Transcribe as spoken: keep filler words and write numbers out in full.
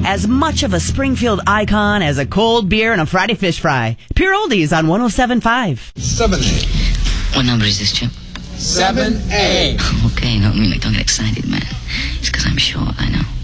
as much of a Springfield icon as a cold beer and a Friday fish fry. Pure Oldies on one oh seven point five. seven A. What number is this, Chip? seven A. Okay, don't mean like don't get excited, man. It's because I'm short, I know.